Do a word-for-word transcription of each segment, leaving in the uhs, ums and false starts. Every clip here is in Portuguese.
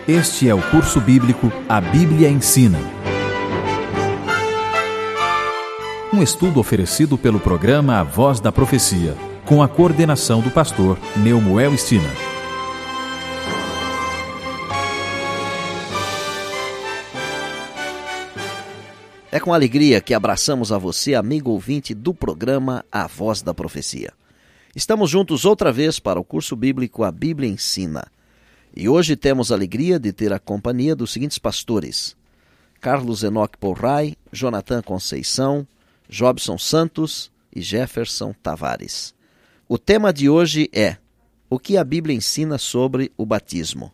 Este é o curso bíblico A Bíblia Ensina. Um estudo oferecido pelo programa A Voz da Profecia, com a coordenação do pastor Neumoel Stina. É com alegria que abraçamos a você, amigo ouvinte do programa A Voz da Profecia. Estamos juntos outra vez para o curso bíblico A Bíblia Ensina. E hoje temos a alegria de ter a companhia dos seguintes pastores: Carlos Enoque Porrai, Jonathan Conceição, Jobson Santos e Jefferson Tavares. O tema de hoje é: o que a Bíblia ensina sobre o batismo?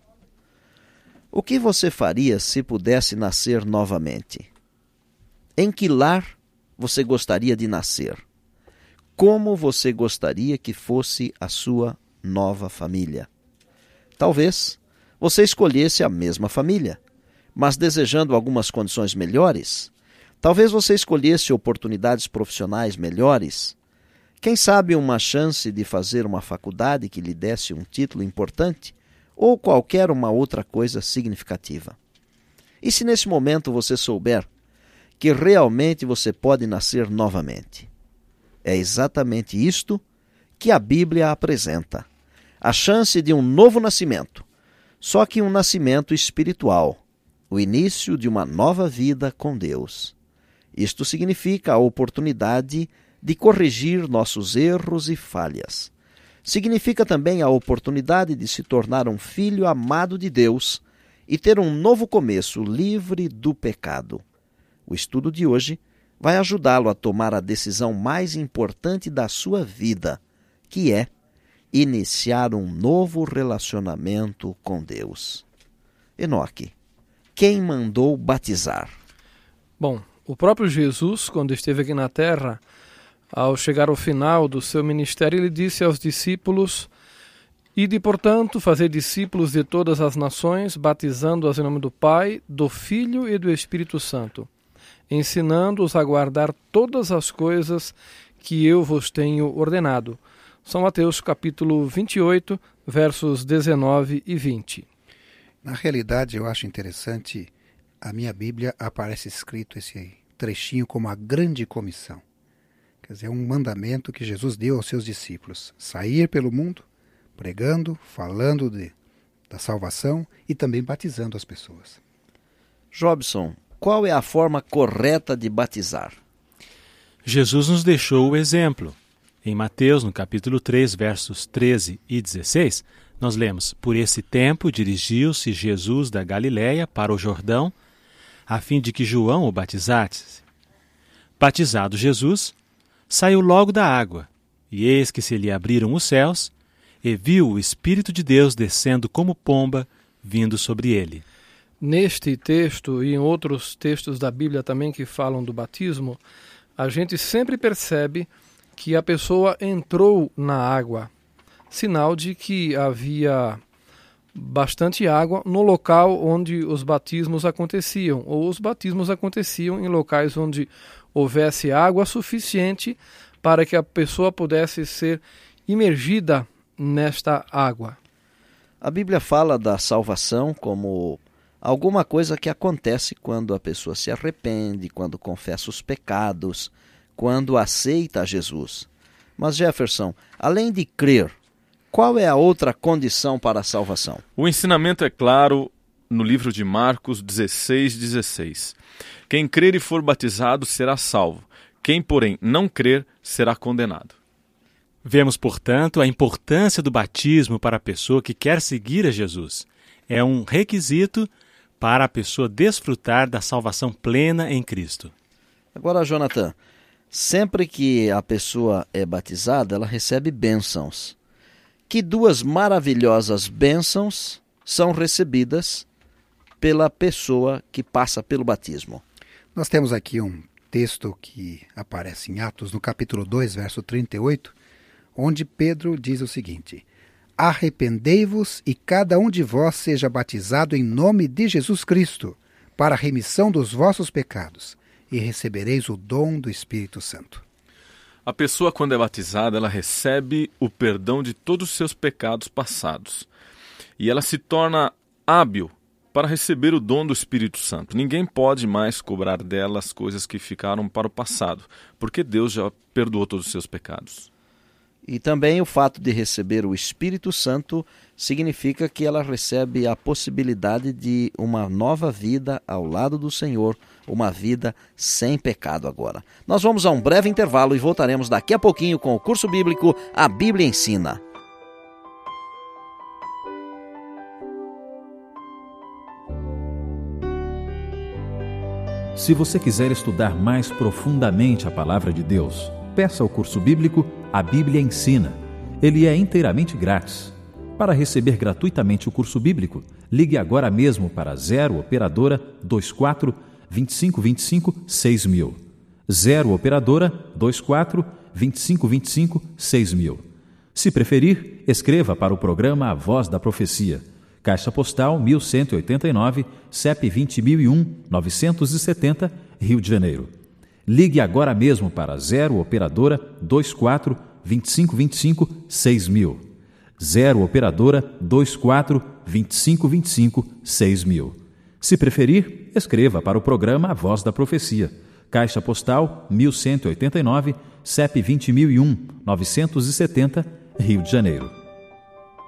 O que você faria se pudesse nascer novamente? Em que lar você gostaria de nascer? Como você gostaria que fosse a sua nova família? Talvez você escolhesse a mesma família, mas desejando algumas condições melhores. Talvez você escolhesse oportunidades profissionais melhores. Quem sabe uma chance de fazer uma faculdade que lhe desse um título importante ou qualquer uma outra coisa significativa. E se nesse momento você souber que realmente você pode nascer novamente? É exatamente isto que a Bíblia apresenta. A chance de um novo nascimento, só que um nascimento espiritual, o início de uma nova vida com Deus. Isto significa a oportunidade de corrigir nossos erros e falhas. Significa também a oportunidade de se tornar um filho amado de Deus e ter um novo começo livre do pecado. O estudo de hoje vai ajudá-lo a tomar a decisão mais importante da sua vida, que é iniciar um novo relacionamento com Deus. Enoque, quem mandou batizar? Bom, o próprio Jesus, quando esteve aqui na terra, ao chegar ao final do seu ministério, ele disse aos discípulos: Ide, portanto, fazer discípulos de todas as nações, batizando-as em nome do Pai, do Filho e do Espírito Santo, ensinando-os a guardar todas as coisas que eu vos tenho ordenado. São Mateus capítulo vinte e oito, versos dezenove e vinte. Na realidade, eu acho interessante, a minha Bíblia aparece escrito esse trechinho como a grande comissão. Quer dizer, é um mandamento que Jesus deu aos seus discípulos: sair pelo mundo, pregando, falando de, da salvação e também batizando as pessoas. Jobson, qual é a forma correta de batizar? Jesus nos deixou o exemplo. Em Mateus, no capítulo três, versos treze e dezesseis, nós lemos: Por esse tempo dirigiu-se Jesus da Galiléia para o Jordão, a fim de que João o batizasse. Batizado Jesus, saiu logo da água, e eis que se lhe abriram os céus, e viu o Espírito de Deus descendo como pomba, vindo sobre ele. Neste texto e em outros textos da Bíblia também que falam do batismo, a gente sempre percebe que a pessoa entrou na água, sinal de que havia bastante água no local onde os batismos aconteciam, ou os batismos aconteciam em locais onde houvesse água suficiente para que a pessoa pudesse ser imergida nesta água. A Bíblia fala da salvação como alguma coisa que acontece quando a pessoa se arrepende, quando confessa os pecados, quando aceita Jesus. Mas Jefferson, além de crer, qual é a outra condição para a salvação? O ensinamento é claro no livro de Marcos dezesseis, dezesseis. Quem crer e for batizado será salvo. Quem, porém, não crer será condenado. Vemos, portanto, a importância do batismo para a pessoa que quer seguir a Jesus. É um requisito para a pessoa desfrutar da salvação plena em Cristo. Agora, Jonathan, sempre que a pessoa é batizada, ela recebe bênçãos. Que duas maravilhosas bênçãos são recebidas pela pessoa que passa pelo batismo? Nós temos aqui um texto que aparece em Atos, no capítulo dois, verso trinta e oito, onde Pedro diz o seguinte: Arrependei-vos e cada um de vós seja batizado em nome de Jesus Cristo, para a remissão dos vossos pecados, e recebereis o dom do Espírito Santo. A pessoa, quando é batizada, ela recebe o perdão de todos os seus pecados passados. E ela se torna hábil para receber o dom do Espírito Santo. Ninguém pode mais cobrar dela as coisas que ficaram para o passado, porque Deus já perdoou todos os seus pecados. E também o fato de receber o Espírito Santo significa que ela recebe a possibilidade de uma nova vida ao lado do Senhor, uma vida sem pecado agora. Nós vamos a um breve intervalo e voltaremos daqui a pouquinho com o curso bíblico A Bíblia Ensina. Se você quiser estudar mais profundamente a Palavra de Deus, peça o curso bíblico A Bíblia Ensina. Ele é inteiramente grátis. Para receber gratuitamente o curso bíblico, ligue agora mesmo para zero Operadora vinte e quatro, vinte e cinco vinte e cinco, seis mil. zero Operadora vinte e quatro, vinte e cinco vinte e cinco, seis mil. Se preferir, escreva para o programa A Voz da Profecia. Caixa Postal mil cento e oitenta e nove, C E P vinte mil e um, novecentos e setenta, Rio de Janeiro. Ligue agora mesmo para zero Operadora vinte e quatro, vinte e cinco vinte e cinco, seis mil. zero Operadora vinte e quatro, vinte e cinco vinte e cinco, seis mil. Se preferir, escreva para o programa A Voz da Profecia. Caixa Postal mil cento e oitenta e nove, C E P vinte mil e um, novecentos e setenta, Rio de Janeiro.